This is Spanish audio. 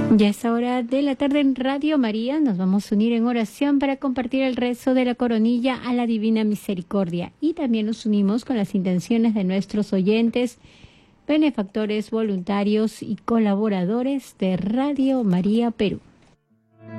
Ya es hora de la tarde en Radio María. Nos vamos a unir en oración para compartir el rezo de la coronilla a la Divina Misericordia. Y también nos unimos con las intenciones de nuestros oyentes, benefactores, voluntarios y colaboradores de Radio María Perú.